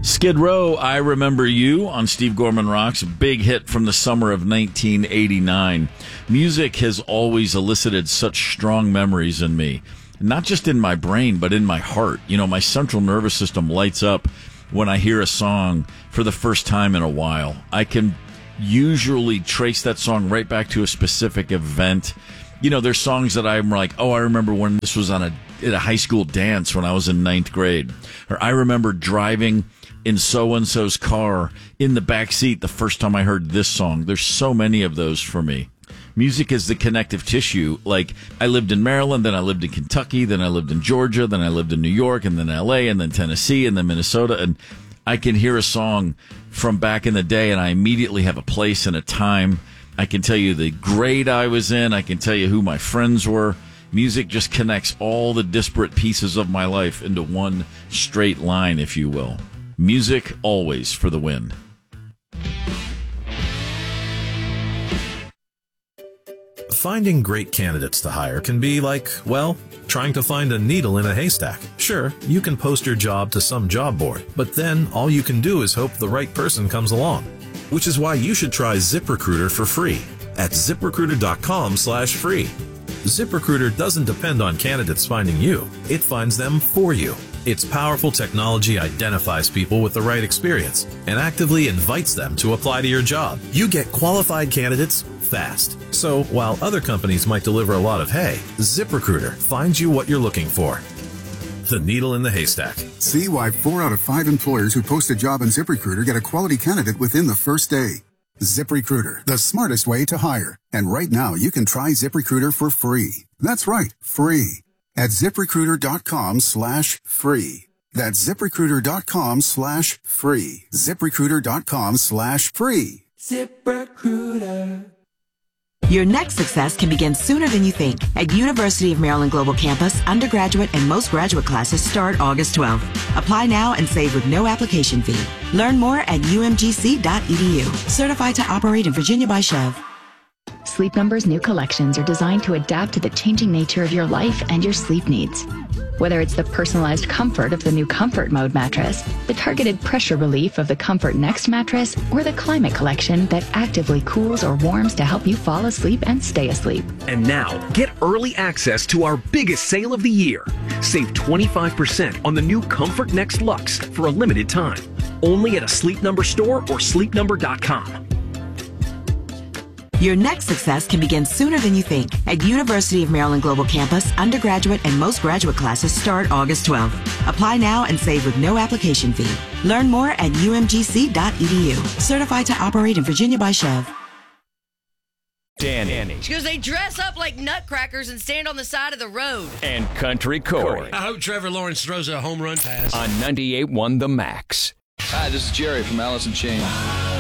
Skid Row, I Remember You on Steve Gorman Rocks, a big hit from the summer of 1989. Music has always elicited such strong memories in me, not just in my brain, but in my heart. You know, my central nervous system lights up when I hear a song for the first time in a while. I can usually trace that song right back to a specific event. You know, there's songs that I'm like, oh, I remember when this was at a high school dance when I was in 9th grade. Or I remember driving in so-and-so's car in the back seat the first time I heard this song. There's so many of those for me. Music is the connective tissue. Like, I lived in Maryland, then I lived in Kentucky, then I lived in Georgia, then I lived in New York, and then L.A., and then Tennessee, and then Minnesota, and I can hear a song from back in the day, and I immediately have a place and a time. I can tell you the grade I was in. I can tell you who my friends were. Music just connects all the disparate pieces of my life into one straight line, if you will. Music always for the win. Finding great candidates to hire can be like, well, trying to find a needle in a haystack. Sure, you can post your job to some job board, but then all you can do is hope the right person comes along. Which is why you should try ZipRecruiter for free at ZipRecruiter.com/free. ZipRecruiter doesn't depend on candidates finding you. It finds them for you. Its powerful technology identifies people with the right experience and actively invites them to apply to your job. You get qualified candidates fast. So while other companies might deliver a lot of hay, ZipRecruiter finds you what you're looking for. The needle in the haystack. See why 4 out of 5 employers who post a job on ZipRecruiter get a quality candidate within the first day. ZipRecruiter, the smartest way to hire. And right now, you can try ZipRecruiter for free. That's right, free. At ZipRecruiter.com/free. That's ZipRecruiter.com/free. ZipRecruiter.com/free. ZipRecruiter. Your next success can begin sooner than you think. At University of Maryland Global Campus, undergraduate and most graduate classes start August 12th. Apply now and save with no application fee. Learn more at umgc.edu. Certified to operate in Virginia by Chev. Sleep Number's new collections are designed to adapt to the changing nature of your life and your sleep needs. Whether it's the personalized comfort of the new Comfort Mode mattress, the targeted pressure relief of the Comfort Next mattress, or the Climate Collection that actively cools or warms to help you fall asleep and stay asleep. And now, get early access to our biggest sale of the year. Save 25% on the new Comfort Next Luxe for a limited time. Only at a Sleep Number store or sleepnumber.com. Your next success can begin sooner than you think. At University of Maryland Global Campus, undergraduate and most graduate classes start August 12th. Apply now and save with no application fee. Learn more at umgc.edu. Certified to operate in Virginia by Chev. Danny. She goes, they dress up like nutcrackers and stand on the side of the road. And Country Corey. I hope Trevor Lawrence throws a home run pass. On 98.1 The Max. Hi, this is Jerry from Alice in Chains.